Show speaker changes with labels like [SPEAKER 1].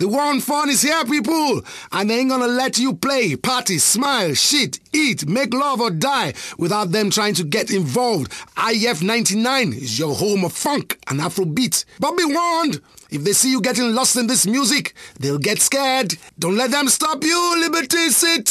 [SPEAKER 1] The war on fun is here, people, and they ain't gonna let you play, party, smile, shit, eat, make love or die without them trying to get involved. IF99 is your home of funk and Afrobeat. But be warned, if they see you getting lost in this music, they'll get scared. Don't let them stop you, Liberty City!